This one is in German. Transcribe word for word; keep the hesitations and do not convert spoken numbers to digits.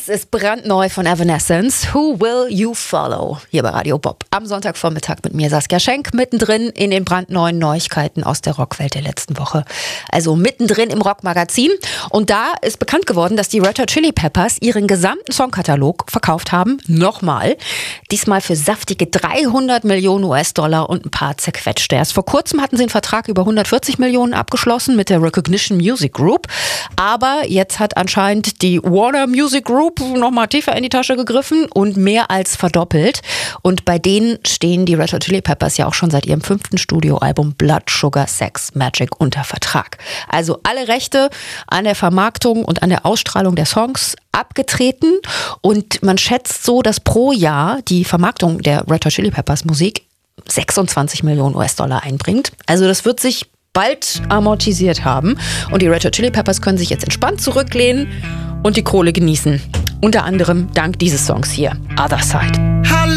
Das ist brandneu von Evanescence. Who Will You Follow? Hier bei Radio Bob. Am Sonntagvormittag mit mir, Saskia Schenk, mittendrin in den brandneuen Neuigkeiten aus der Rockwelt der letzten Woche. Also mittendrin im Rockmagazin. Und da ist bekannt geworden, dass die Red Hot Chili Peppers ihren gesamten Songkatalog verkauft haben. Nochmal. Diesmal für saftige dreihundert Millionen U S-Dollar und ein paar zerquetschte. Erst vor kurzem hatten sie einen Vertrag über hundertvierzig Millionen abgeschlossen mit der Recognition Music Group. Aber jetzt hat anscheinend die Warner Music Group nochmal tiefer in die Tasche gegriffen und mehr als verdoppelt. Und bei denen stehen die Red Hot Chili Peppers ja auch schon seit ihrem fünften Studioalbum Blood Sugar Sex Magic unter Vertrag. Also alle Rechte an der Vermarktung und an der Ausstrahlung der Songs abgetreten. Und man schätzt so, dass pro Jahr die Vermarktung der Red Hot Chili Peppers Musik sechsundzwanzig Millionen U S-Dollar einbringt. Also das wird sich bald amortisiert haben. Und die Red Hot Chili Peppers können sich jetzt entspannt zurücklehnen und die Kohle genießen. Unter anderem dank dieses Songs hier, Other Side.